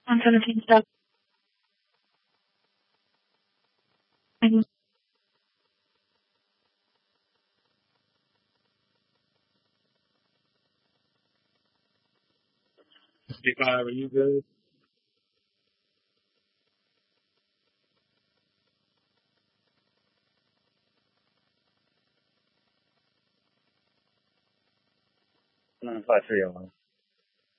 117 stuff. Mhm. 55, are you good?5-3 on.